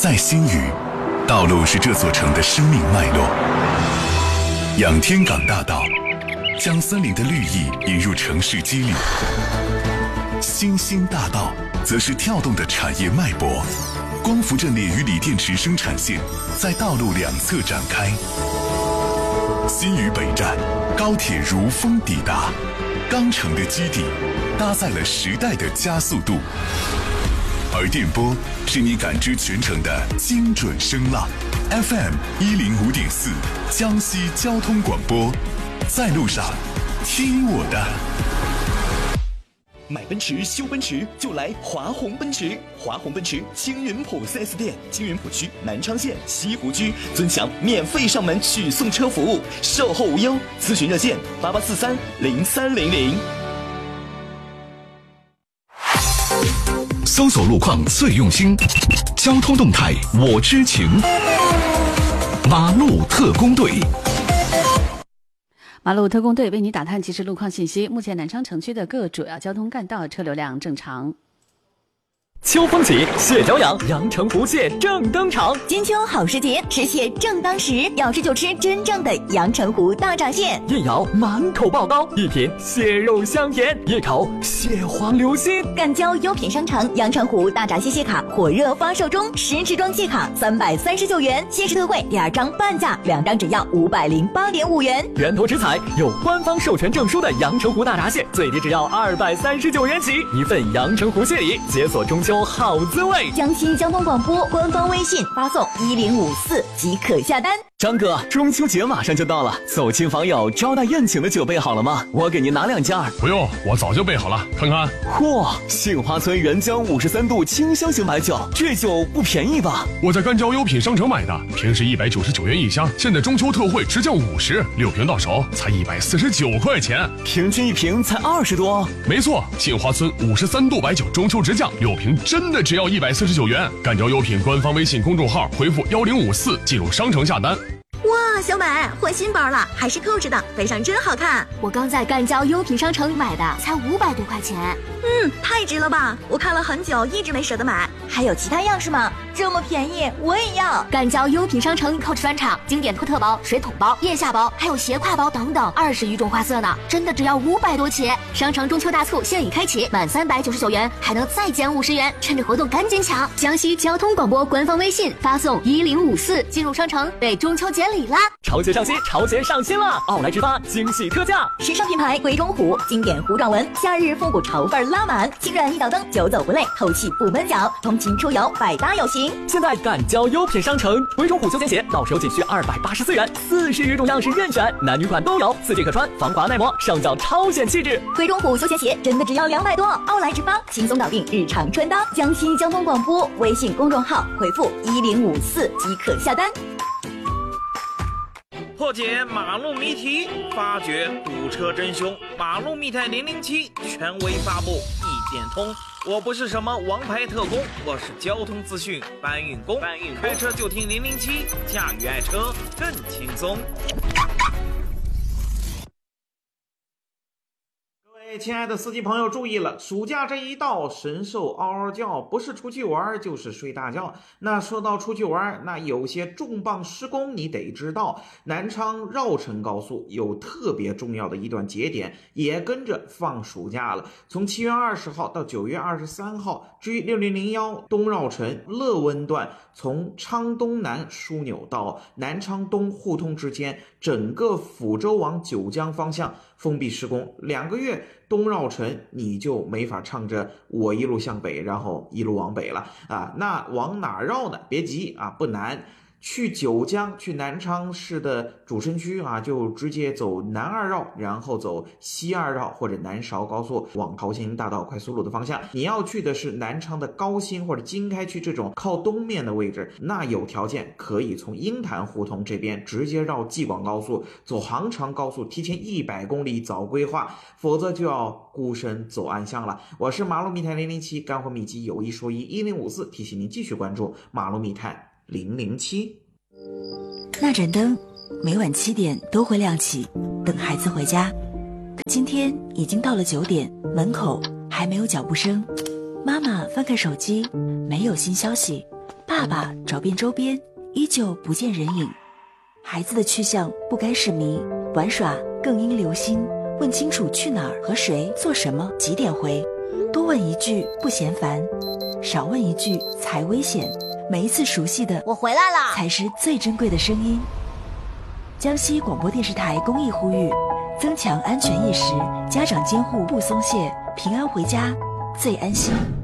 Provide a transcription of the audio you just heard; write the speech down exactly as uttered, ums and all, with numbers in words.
在新余，道路是这座城的生命脉络。仰天港大道将森林的绿意引入城市肌理，新兴大道则是跳动的产业脉搏，光伏阵列与锂电池生产线在道路两侧展开。新余北站，高铁如风抵达，钢城的基地搭载了时代的加速度，而电波是你感知全城的精准声浪。F M 一零五点四，江西交通广播，在路上听我的。 买奔驰修奔驰就来华宏奔驰，华宏奔驰青云浦 四 S 店，青云浦区南昌县西湖区尊享免费上门取送车服务，售后无忧，咨询热线八八四三零三零零。 搜索路况最用心，交通动态我知情。马路特工队， 马路特工队为你打探即时路况信息。目前南昌城区的各主要交通干道车流量正常。 秋风起，蟹脚痒，阳澄湖蟹正登场。 金秋好时节，吃蟹正当时，要吃就吃真正的阳澄湖大闸蟹。 一咬满口爆膏，一品蟹肉香甜，一口蟹黄流心。 赣交优品商城阳澄湖大闸蟹蟹卡火热发售中，十支装蟹卡三百三十九元，限时特惠，第二张半价，两张只要五百零八点五元。 源头食材有官方授权证书的阳澄湖大闸蟹，最低只要二百三十九元起，一份阳澄湖蟹礼，解锁中秋好滋味。 江西交通广播官方微信发送一零五四即可下单。 张哥，中秋节马上就到了，走亲访友招待宴请的酒备好了吗？我给您拿两件。 不用，我早就备好了，看看。 嚯，杏花村原浆五十三度清香型白酒，这酒不便宜吧？ 我在赣交优品商城买的，平时一百九十九元一箱，现在中秋特惠直降五十，六瓶到手才一百四十九块钱， 平均一瓶才二十多。 没错，杏花村五十三度白酒中秋直降，六瓶真的只要一百四十九元。赣交优品官方微信公众号回复幺零五四进入商城下单。 哇，小美换新包了，还是扣着的，背上真好看。 我刚在赣交优品商城买的，才五百多块钱。 嗯，太值了吧！我看了很久，一直没舍得买。还有其他样式吗？这么便宜，我也要。 赣交优品商城扣着专场，经典托特包、水桶包、腋下包，还有斜挎包等等，二十余种花色呢，真的只要五百多起。商城中秋大促现已开启，满三百九十九元还能再减五十元，趁着活动赶紧抢！江西交通广播官方微信发送一零五四进入商城，备中秋节礼啦！ 潮节上新，潮节上新了！奥莱直发惊喜特价， 时尚品牌贵中虎经典糊状纹，夏日复古潮范拉满，轻软一脚蹬，久走不累，透气不闷脚，通勤出游百搭有型。 现在赣交优品商城，贵中虎休闲鞋到手仅需二百八十四元，四十余种样式任选，男女款都有，四季可穿，防滑耐磨，上脚超显气质。 贵中虎休闲鞋真的只要两百多，奥莱直发轻松搞定日常穿搭。江西交通广播微信公众号回复一零五四即可下单。 破解马路谜题，发掘堵车真凶。马路密探零零七权威发布，一点通。我不是什么王牌特工，我是交通资讯搬运工。搬运开车就听零零七，驾驭爱车更轻松。亲爱的司机朋友注意了，暑假这一到，神兽嗷嗷叫，不是出去玩就是睡大觉。那说到出去玩，那有些重磅施工你得知道。南昌绕城高速有特别重要的一段节点，也跟着放暑假了。从七月二十号到九月二十三号，至于六零零一东绕城乐温段，从昌东南枢纽到南昌东互通之间，整个抚州往九江方向封闭施工，两个月东绕城你就没法唱着我一路向北，然后一路往北了啊。那往哪绕呢？别急啊，不难。去九江，去南昌市的主城区啊，就直接走南二绕，然后走西二绕或者南韶高速往桃兴大道快速路的方向。你要去的是南昌的高新或者经开区这种靠东面的位置，那有条件可以从鹰潭胡同这边直接绕济广高速，走杭长高速，提前一百公里早规划，否则就要孤身走暗巷了。我是马路密探零零七，干货秘籍有一说一，一零五四提醒您继续关注马路密探零零七。 那盏灯每晚七点都会亮起，等孩子回家。今天已经到了九点，门口还没有脚步声。妈妈翻看手机，没有新消息。 爸爸找遍周边，依旧不见人影。孩子的去向不该是谜，玩耍更应留心，问清楚去哪儿和谁做什么几点回。多问一句不嫌烦，少问一句才危险。每一次熟悉的我回来了才是最珍贵的声音。江西广播电视台公益呼吁，增强安全意识，家长监护不松懈，平安回家最安心。